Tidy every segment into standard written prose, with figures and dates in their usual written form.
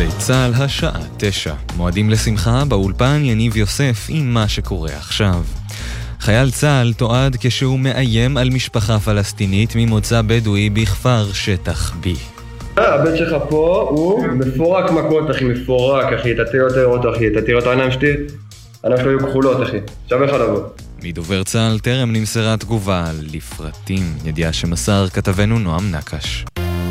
גלי צהל, השעה 9. מועדים לשמחה, באולפן יניב יוסף עם מה שקורה עכשיו. חייל צהל תועד כשהוא מאיים על משפחה פלסטינית ממוצא בדואי בכפר שטח B. הבן שלך פה הוא מפורק מכות, אחי, מפורק, אחי, תתיר אותו, אחי, תתיר אותו, העיניים שלו היו כחולות, אחי, שווה לך לבוא. מדובר צהל טרם נמסרה תגובה לפרטים, ידיעה שמסר כתבנו נועם נקש.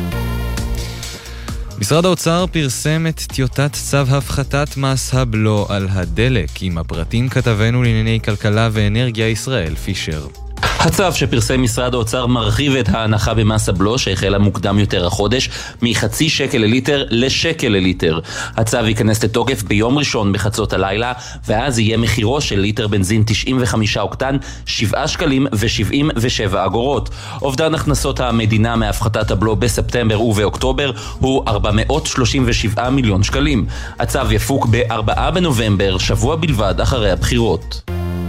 משרד האוצר פרסם את טיוטת צו הפחתת מס הבלו על הדלק, עם הפרטים כתבנו לענייני כלכלה ואנרגיה ישראל פישר. הצו שפרסם משרד האוצר מרחיב את ההנחה במס הבלו שהחלה מוקדם יותר החודש מחצי שקל לליטר לשקל לליטר. הצו ייכנס לתוקף ביום ראשון בחצות הלילה, ואז יהיה מחירו של ליטר בנזין 95 אוקטן 7 שקלים ו77 אגורות. אובדן הכנסות המדינה מהפחתת הבלו בספטמבר ובאוקטובר הוא 437 מיליון שקלים. הצו יפוק ב-4 בנובמבר, שבוע בלבד אחרי הבחירות.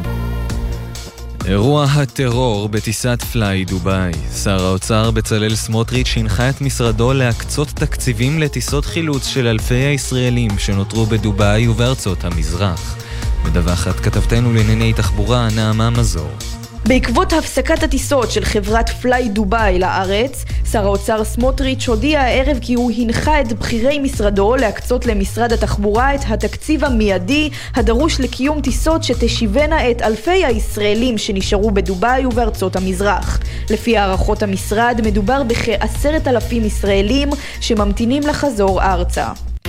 אירוע הטרור בטיסת פליי דובאי. שר האוצר בצלאל סמוטריץ' הנחה את משרדו להקצות תקציבים לטיסות חילוץ של אלפי הישראלים שנותרו בדובאי ובארצות המזרח. מדווחת כתבתנו לענייני תחבורה נעמה מזור. בעקבות הפסקת הטיסות של חברת פליי דובאי לארץ, שר האוצר סמוטריץ' הודיע הערב כי הוא הנחה את בכירי משרדו להקצות למשרד התחבורה את התקציב המיידי הדרוש לקיום טיסות שתשיבנה את אלפי הישראלים שנשארו בדובאי ובארצות המזרח. לפי הערכות המשרד מדובר בכ10,000 ישראלים שממתינים לחזור ארצה.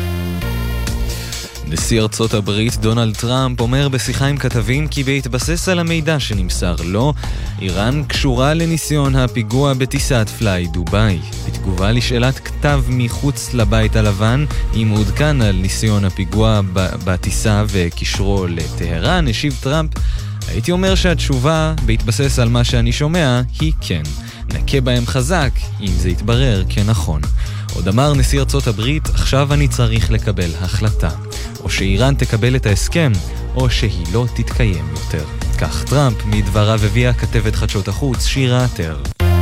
נשיא ארצות הברית דונלד טראמפ אומר בשיחה עם כתבים כי בהתבסס על המידע שנמסר לו, איראן קשורה לניסיון הפיגוע בטיסת פליי דובאי. בתגובה לשאלת כתב מחוץ לבית הלבן, אם מעודכן על ניסיון הפיגוע בטיסה וקישרו לטהרן, השיב טראמפ, הייתי אומר שהתשובה, בהתבסס על מה שאני שומע, היא כן. נקה בהם חזק, אם זה יתברר כנכון. עוד אמר נשיא ארצות הברית, עכשיו אני צריך לקבל החלטה. או שאיראן תקבל את ההסכם, או שהיא לא תתקיים יותר. כך טראמפ מדבריו הביאה כתבת חדשות החוץ שירה עטר.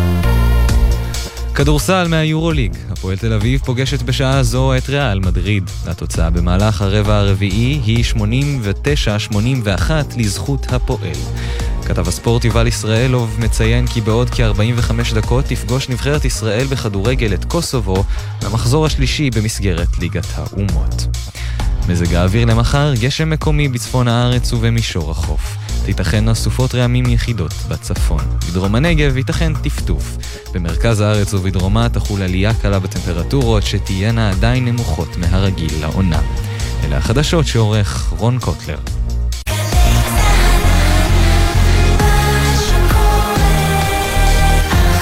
כדורסל מהיורוליג. הפועל תל אביב פוגשת בשעה זו את ריאל מדריד. התוצאה במהלך הרבע הרביעי היא 89-81 לזכות הפועל. כתב הספורט יובל ישראלוב מציין כי בעוד כ-45 דקות תפגוש נבחרת ישראל בכדורגל את קוסובו למחזור השלישי במסגרת ליגת האומות. מזג האוויר למחר, גשם מקומי בצפון הארץ ובמישור החוף. תיתכן סופות רעמים יחידות בצפון. בדרום הנגב ייתכן טפטוף. במרכז הארץ ובדרומה תחול עלייה קלה בטמפרטורות שתהיינה עדיין נמוכות מהרגיל לעונה. אלה החדשות שעורך רון קוטלר.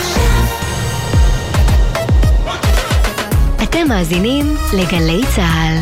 אתם מאזינים לגלי צהל.